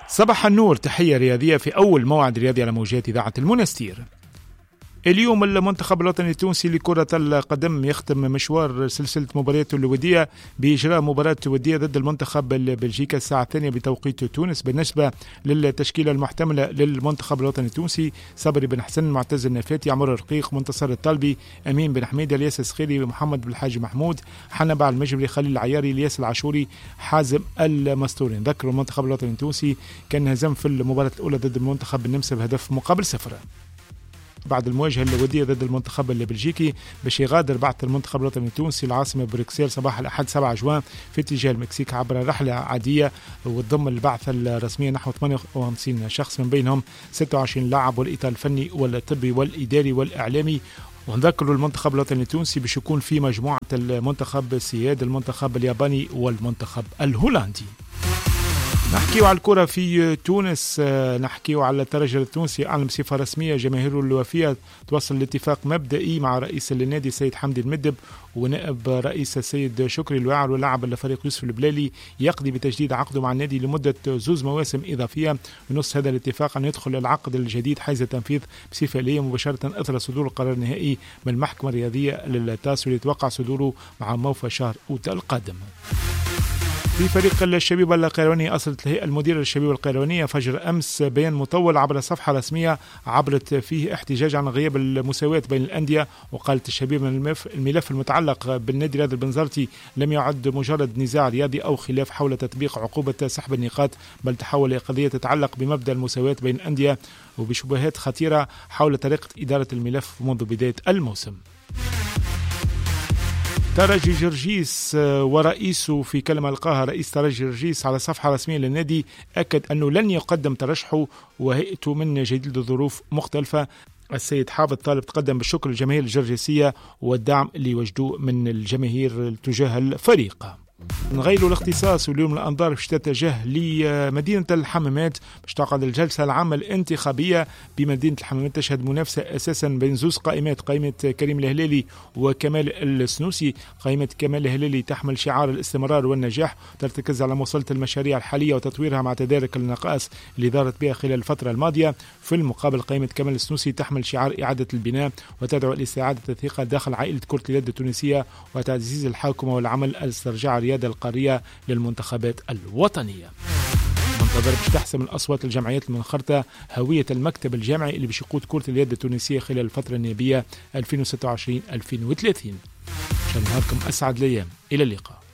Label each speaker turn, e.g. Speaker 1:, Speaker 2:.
Speaker 1: صباح النور، تحية رياضية في أول موعد رياضي على موجات إذاعة المنستير. اليوم المنتخب الوطني التونسي لكرة القدم يختم مشوار سلسلة مبارياته الودية بإجراء مباراة ودية ضد المنتخب البلجيكي الساعة 2 بتوقيت تونس. بالنسبة للتشكيلة المحتملة للمنتخب الوطني التونسي: صبري بن حسن، معتز النفاتي، عمر الرقيق، منتصر الطالبي، أمين بن حميد، الياس السخيري، محمد بن الحاج محمود، حنبع المجبري، خليل العياري، الياس العاشوري، حازم المستوري. نذكر المنتخب الوطني التونسي كان هزم في المباراة الأولى ضد المنتخب النمسا بهدف مقابل 0. بعد المواجهة الودية ضد المنتخب البلجيكي باش يغادر بعث المنتخب الوطني التونسي العاصمة بروكسل صباح الأحد 7 جوان في اتجاه المكسيك عبر رحلة عادية، وتضم البعثة الرسمية نحو 58 شخص، من بينهم 26 لاعب والإطار الفني والطبي والإداري والإعلامي. ونذكروا المنتخب الوطني التونسي باش يكون في مجموعة المنتخب السياد، المنتخب الياباني والمنتخب الهولندي. نحكيو على الكرة في تونس، نحكيو على الترجي التونسي. أعلن بصفة رسمية جماهيره الوفية توصل لاتفاق مبدئي مع رئيس النادي السيد حمدي المدب ونائب رئيس السيد شكري الواعر ولاعب الفريق يوسف البلالي يقضي بتجديد عقده مع النادي لمدة 2 مواسم إضافية. ونص هذا الاتفاق أن يدخل العقد الجديد حيز التنفيذ بصفة آلية مباشرة أثر صدور القرار النهائي من المحكمة الرياضية للتاس، واللي يتوقع صدوره مع موفى شهر أوت القادم. في فريق الشبيبة القيروانية أصلت الهيئة المديرة للشبيبة القيروانية فجر أمس بيان مطول عبر صفحة رسمية عبرت فيه احتجاج عن غياب المساواة بين الأندية. وقالت الشبيبة الملف المتعلق بالنادي الرياضي البنزرتي لم يعد مجرد نزاع رياضي أو خلاف حول تطبيق عقوبة سحب النقاط، بل تحول لقضية تتعلق بمبدأ المساواة بين الأندية وبشبهات خطيرة حول طريقة إدارة الملف منذ بداية الموسم. ترجي جرجيس ورئيسه في كلمة ألقاها رئيس ترجي جرجيس على صفحة رسمية للنادي أكد أنه لن يقدم ترشحه وهيئته من جديد لظروف مختلفة. السيد حافظ طالب تقدم بالشكر للجماهير الجرجيسية والدعم اللي وجدوه من الجماهير تجاه الفريق. نغيروا الاختصاص واليوم الأنظار باش تتجه لمدينة الحمامات باش تعقد الجلسة العامة الانتخابية بمدينة الحمامات. تشهد منافسة أساسا بين زوز قائمات، قائمة كريم الهلالي وكمال السنوسي. قائمة كمال الهلالي تحمل شعار الاستمرار والنجاح، ترتكز على مواصلة المشاريع الحالية وتطويرها مع تدارك النقائص اللي دارت بها خلال الفترة الماضية. في المقابل قائمة كمال السنوسي تحمل شعار إعادة البناء وتدعو لاستعادة الثقة داخل عائلة كرة اليد التونسية وتعزيز الحوكمة والعمل الاسترجاع الرياضة القارية للمنتخبات الوطنية. منتظر باش تحسم الأصوات الجمعيات المنخرطة هوية المكتب الجامعي اللي باش يقود كرة اليد التونسية خلال الفترة النيابية 2026-2030. نهاركم أسعد الأيام، إلى اللقاء.